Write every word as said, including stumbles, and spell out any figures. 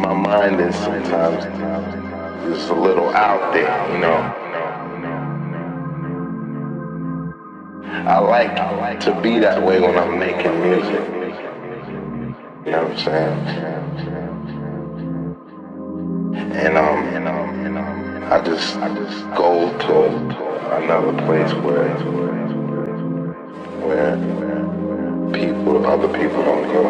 my mind is sometimes just a little out there, you know. I like to be that way when I'm making music. You know what I'm saying? And um, I just I just go to another place where where people, other people don't go.